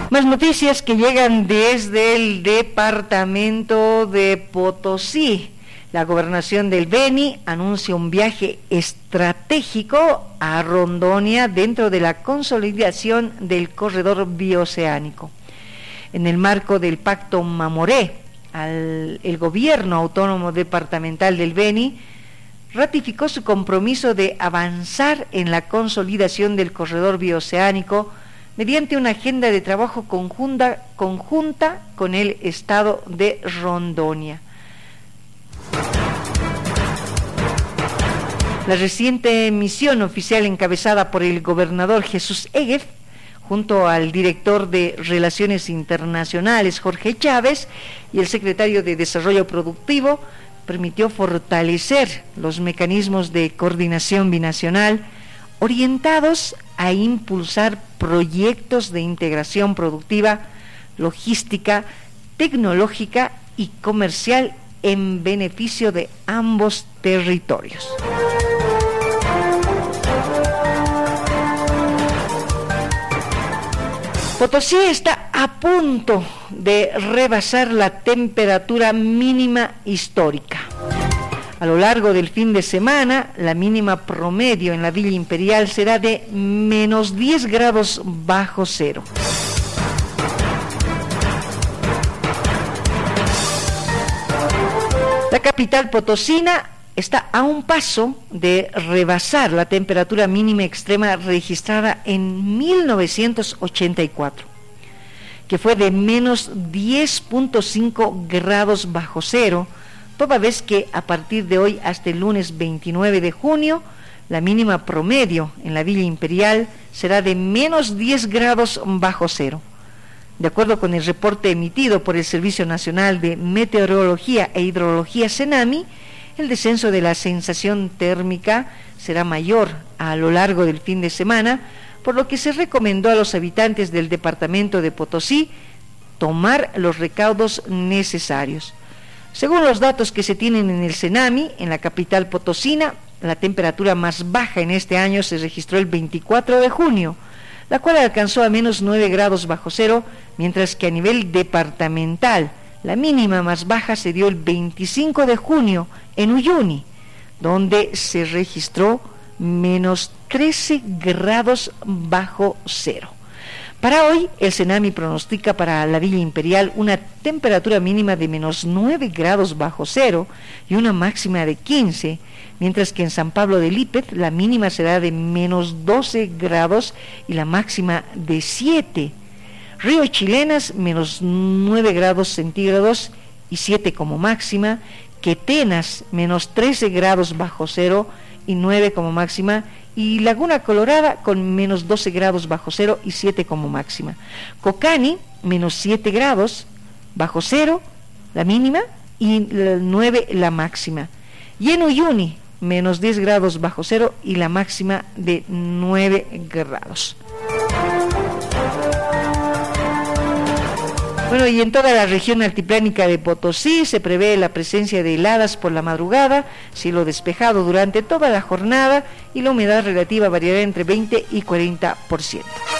Más noticias que llegan desde el departamento de Potosí. La gobernación del Beni anuncia un viaje estratégico a Rondônia dentro de la consolidación del corredor bioceánico. En el marco del Pacto Mamoré, el gobierno autónomo departamental del Beni ratificó su compromiso de avanzar en la consolidación del corredor bioceánico mediante una agenda de trabajo conjunta con el estado de Rondônia. La reciente misión oficial encabezada por el gobernador Jesús Eguef, junto al director de Relaciones Internacionales Jorge Chávez y el secretario de Desarrollo Productivo, permitió fortalecer los mecanismos de coordinación binacional orientados a impulsar proyectos de integración productiva, logística, tecnológica y comercial en beneficio de ambos territorios. Potosí está a punto de rebasar la temperatura mínima histórica. A lo largo del fin de semana, la mínima promedio en la Villa Imperial será de menos 10 grados bajo cero. La capital potosina está a un paso de rebasar la temperatura mínima extrema registrada en 1984, que fue de menos 10.5 grados bajo cero, toda vez que a partir de hoy hasta el lunes 29 de junio, la mínima promedio en la Villa Imperial será de menos 10 grados bajo cero. De acuerdo con el reporte emitido por el Servicio Nacional de Meteorología e Hidrología SENAMI, el descenso de la sensación térmica será mayor a lo largo del fin de semana, por lo que se recomendó a los habitantes del departamento de Potosí tomar los recaudos necesarios. Según los datos que se tienen en el SENAMI, en la capital potosina, la temperatura más baja en este año se registró el 24 de junio, la cual alcanzó a menos 9 grados bajo cero, mientras que a nivel departamental, la mínima más baja se dio el 25 de junio en Uyuni, donde se registró menos 13 grados bajo cero. Para hoy, el SENAMI pronostica para la Villa Imperial una temperatura mínima de menos 9 grados bajo cero y una máxima de 15, mientras que en San Pablo de Lípez la mínima será de menos 12 grados y la máxima de 7. Río Chilenas, menos 9 grados centígrados y 7 como máxima. Quetenas, menos 13 grados bajo cero y 9 como máxima. Y Laguna Colorada, con menos 12 grados bajo cero y 7 como máxima. Cocani, menos 7 grados bajo cero, la mínima, y 9 la máxima. Y en Uyuni, menos 10 grados bajo cero y la máxima de 9 grados. Bueno, y en toda la región altiplánica de Potosí se prevé la presencia de heladas por la madrugada, cielo despejado durante toda la jornada y la humedad relativa variará entre 20 y 40%.